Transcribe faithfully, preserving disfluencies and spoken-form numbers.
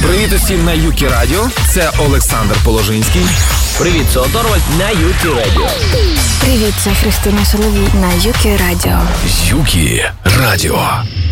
Привіт усім на Юкі Радіо. Це Олександр Положинський. Привіт, це Оторвальд на Юкі Радіо. Привіт, це Христина Соловій на Юкі Радіо. Юкі Радіо.